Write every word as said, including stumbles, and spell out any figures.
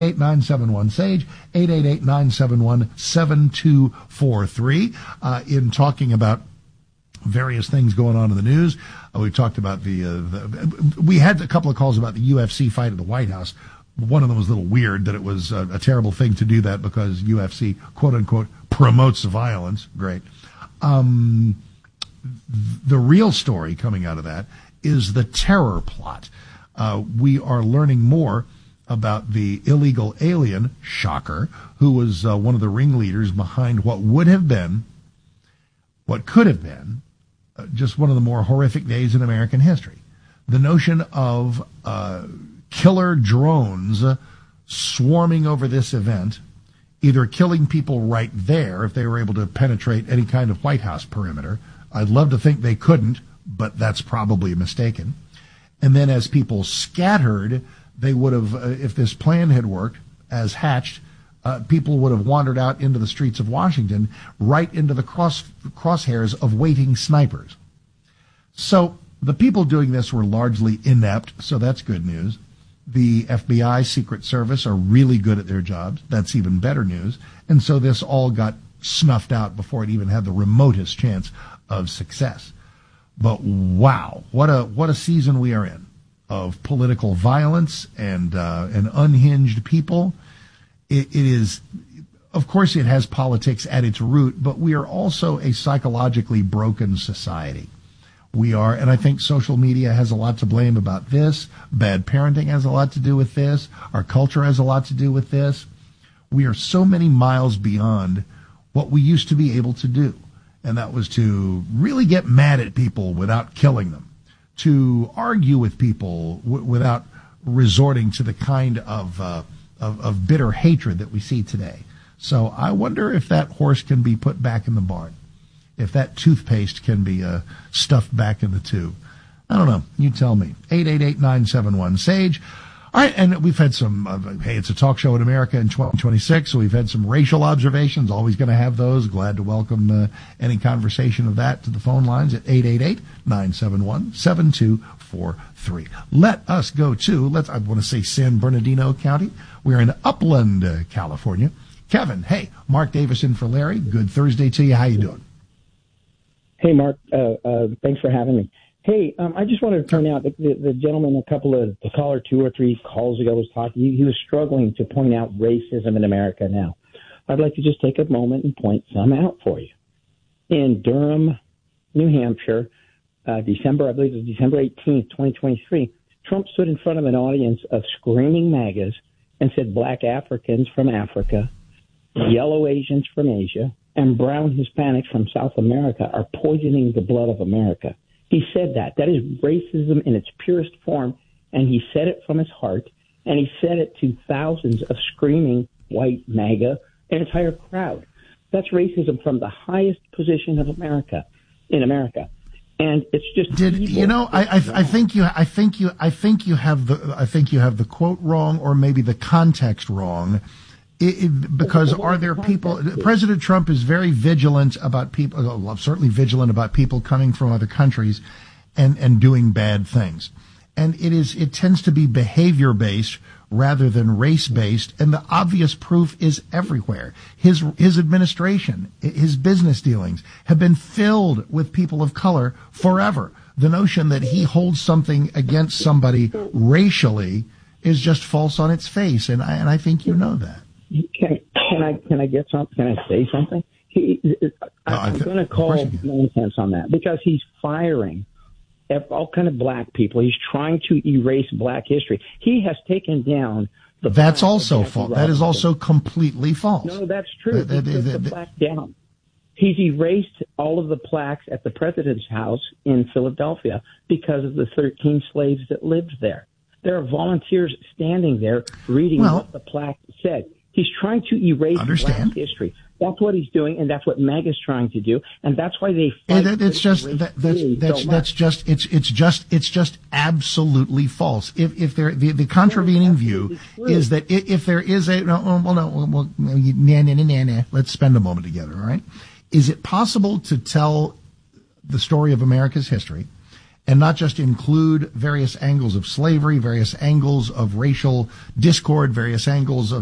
eight nine seven one SAGE, eight eight eight, nine seven one, seven two four three. Uh, in talking about various things going on in the news, uh, we talked about the, uh, the, we had a couple of calls about the U F C fight at the White House. One of them was a little weird, that it was a, a terrible thing to do that because U F C, quote unquote, promotes violence. Great. Um, the real story coming out of that is the terror plot. Uh, we are learning more about the illegal alien, shocker, who was uh, one of the ringleaders behind what would have been, what could have been, uh, just one of the more horrific days in American history. The notion of uh, killer drones uh, swarming over this event, either killing people right there if they were able to penetrate any kind of White House perimeter. I'd love to think they couldn't, but that's probably mistaken. And then as people scattered, they would have, uh, if this plan had worked as hatched, uh, people would have wandered out into the streets of Washington, right into the cross crosshairs of waiting snipers. So the people doing this were largely inept, so that's good news. The F B I, Secret Service are really good at their jobs. That's even better news. And so this all got snuffed out before it even had the remotest chance of success. But wow, what a what a season we are in of political violence and uh, and unhinged people. It, it is, of course, it has politics at its root, but we are also a psychologically broken society. We are, and I think social media has a lot to blame about this. Bad parenting has a lot to do with this. Our culture has a lot to do with this. We are so many miles beyond what we used to be able to do, and that was to really get mad at people without killing them, to argue with people w- without resorting to the kind of, uh, of of bitter hatred that we see today. So I wonder if that horse can be put back in the barn, if that toothpaste can be uh, stuffed back in the tube. I don't know. You tell me. eight eight eight, nine seven one, SAGE. All right, and we've had some, uh, hey, it's a talk show in America in twenty twenty-six, so we've had some racial observations. Always going to have those. Glad to welcome uh, any conversation of that to the phone lines at eight eight eight, nine seven one, seven two four three. Let us go to, let's, I want to say San Bernardino County. We're in Upland, uh, California. Kevin, hey, Mark Davison for Larry. Good Thursday to you. How you doing? Hey, Mark. Uh, uh, thanks for having me. Hey, um, I just wanted to point out that the, the gentleman a couple of, the caller two or three calls ago was talking, he, he was struggling to point out racism in America now. I'd like to just take a moment and point some out for you. In Durham, New Hampshire, uh, December, I believe it was December eighteenth, twenty twenty-three, Trump stood in front of an audience of screaming MAGAs and said black Africans from Africa, yellow Asians from Asia, and brown Hispanics from South America are poisoning the blood of America. He said that. That is racism in its purest form, and he said it from his heart, and he said it to thousands of screaming white MAGA, an entire crowd. That's racism from the highest position of America, in America. And it's just Did evil. you know? I, I I think you I think you I think you have the I think you have the quote wrong, or maybe the context wrong. It, it, because are there people, President Trump is very vigilant about people, well, certainly vigilant about people coming from other countries and, and doing bad things. And it is, it tends to be behavior based rather than race based. And the obvious proof is everywhere. His, his administration, his business dealings have been filled with people of color forever. The notion that he holds something against somebody racially is just false on its face. And I, and I think you know that. Can, can I can I get something? Can I say something? He, I, I'm going to call nonsense on that because he's firing all kind of black people. He's trying to erase black history. He has taken down the. That's also false. That is also completely false. No, that's true. That, he that, took that, the plaque down. He's erased all of the plaques at the president's house in Philadelphia because of the thirteen slaves that lived there. There are volunteers standing there reading well, what the plaque said. He's trying to erase Understand. black history. That's what he's doing, and that's what MAGA's trying to do, and that's why they fight. Yeah, that, it's just that, that's that's, so that's just it's it's just it's just absolutely false. If if there the, the contravening view is that if there is a no, well no well nah, nah, nah, nah, nah. Let's spend a moment together. All right, is it possible to tell the story of America's history and not just include various angles of slavery, various angles of racial discord, various angles of